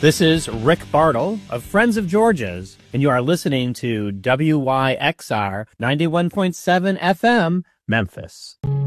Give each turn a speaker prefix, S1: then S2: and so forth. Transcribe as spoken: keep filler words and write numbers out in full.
S1: This is Rick Bartle of Friends of Georgia's, and you are listening to W Y X R ninety-one point seven F M, Memphis.